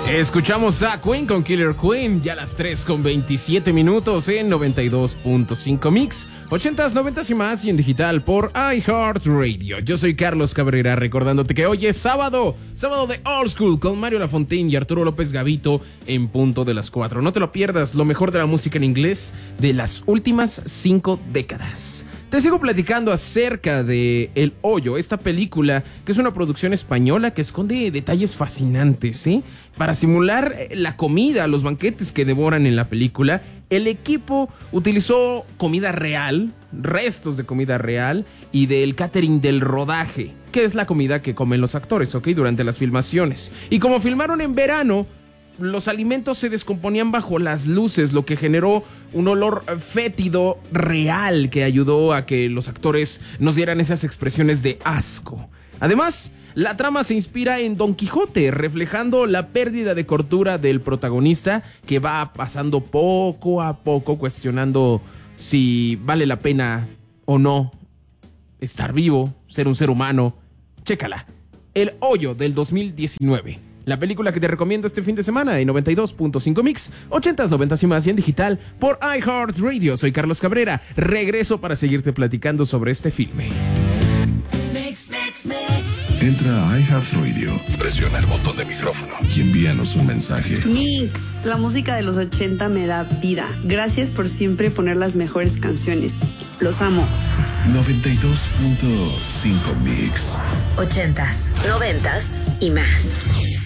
Escuchamos a Queen con Killer Queen, ya a las 3:27 en 92.5 Mix, 80s, 90s y más, y en digital por iHeartRadio. Yo soy Carlos Cabrera, recordándote que hoy es sábado de Old School con Mario Lafontaine y Arturo López Gavito en punto de las 4. No te lo pierdas, lo mejor de la música en inglés de las últimas 5 décadas. Te sigo platicando acerca de El Hoyo, esta película que es una producción española que esconde detalles fascinantes, ¿sí? Para simular la comida, los banquetes que devoran en la película, el equipo utilizó comida real, restos de comida real y del catering del rodaje, que es la comida que comen los actores, ¿ok? Durante las filmaciones. Y como filmaron en verano, los alimentos se descomponían bajo las luces, lo que generó un olor fétido real que ayudó a que los actores nos dieran esas expresiones de asco. Además, la trama se inspira en Don Quijote, reflejando la pérdida de cordura del protagonista que va pasando poco a poco, cuestionando si vale la pena o no estar vivo, ser un ser humano. Chécala, El Hoyo del 2019. La película que te recomiendo este fin de semana en 92.5 Mix, 80s, 90s y más, y en digital por iHeartRadio. Soy Carlos Cabrera. Regreso para seguirte platicando sobre este filme. Entra a iHeartRadio, presiona el botón de micrófono y envíanos un mensaje. Mix, la música de los 80 me da vida. Gracias por siempre poner las mejores canciones. Los amo. 92.5 Mix. 80s, 90s y más.